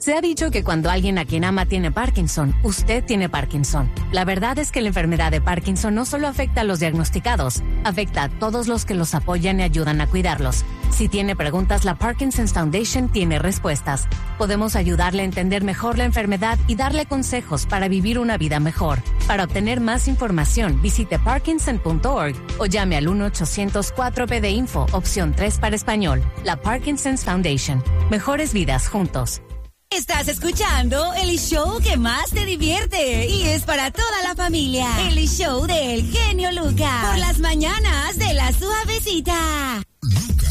Se ha dicho que cuando alguien a quien ama tiene Parkinson, usted tiene Parkinson. La verdad es que la enfermedad de Parkinson no solo afecta a los diagnosticados, afecta a todos los que los apoyan y ayudan a cuidarlos. Si tiene preguntas, la Parkinson's Foundation tiene respuestas. Podemos ayudarle a entender mejor la enfermedad y darle consejos para vivir una vida mejor. Para obtener más información, visite parkinson.org o llame al 1-800-4PD-INFO, opción 3 para español. La Parkinson's Foundation. Mejores vidas juntos. Estás escuchando el show que más te divierte y es para toda la familia. El show del genio Lucas. Por las mañanas de La Suavecita.